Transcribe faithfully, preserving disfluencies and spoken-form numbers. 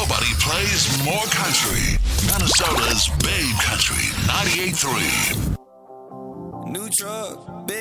Nobody plays more country. Minnesota's Babe Country ninety-eight point three. New truck, big